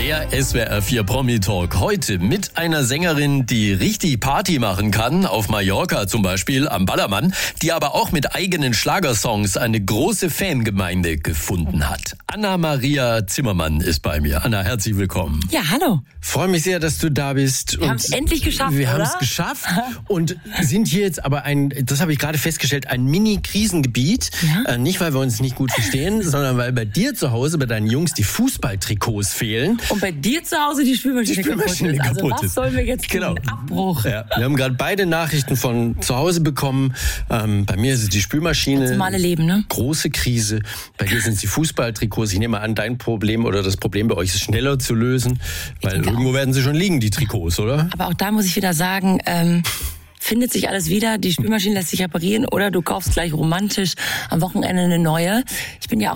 Der SWR 4 Promi Talk heute mit einer Sängerin, die richtig Party machen kann, auf Mallorca zum Beispiel, am Ballermann, die aber auch mit eigenen Schlagersongs eine große Fangemeinde gefunden hat. Anna-Maria Zimmermann ist bei mir. Anna, herzlich willkommen. Ja, hallo. Freue mich sehr, dass du da bist. Wir haben es endlich geschafft, Wir oder? haben es geschafft und sind hier jetzt aber das habe ich gerade festgestellt, ein Mini-Krisengebiet. Ja? Nicht, weil wir uns nicht gut verstehen, sondern weil bei dir zu Hause, bei deinen Jungs, die Fußballtrikots fehlen. Und bei dir zu Hause die Spülmaschine kaputt ist. Also was sollen wir jetzt tun? Genau. Abbruch. Ja, wir haben gerade beide Nachrichten von zu Hause bekommen. Bei mir ist es die Spülmaschine. Das normale Leben, ne? Große Krise. Bei dir sind es die Fußballtrikots. Ich nehme an, dein Problem oder das Problem bei euch ist schneller zu lösen. Weil irgendwo werden sie schon liegen, die Trikots, oder? Aber auch da muss ich wieder sagen, findet sich alles wieder, die Spülmaschine lässt sich reparieren oder du kaufst gleich romantisch am Wochenende eine neue. Ich bin ja